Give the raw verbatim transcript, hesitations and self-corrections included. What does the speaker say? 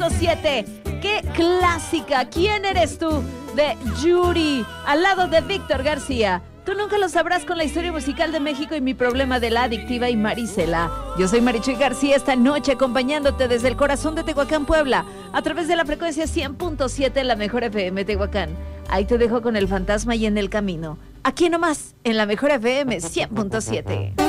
punto siete. ¡Qué clásica! ¿Quién eres tú? De Yuri, al lado de Víctor García. Tú nunca lo sabrás con la historia musical de México y mi problema de la adictiva y Marisela. Yo soy Marichuy García esta noche acompañándote desde el corazón de Tehuacán, Puebla, a través de la frecuencia cien punto siete, la mejor F M Tehuacán. Ahí te dejo con el fantasma y en el camino. Aquí nomás, en la mejor F M cien punto siete.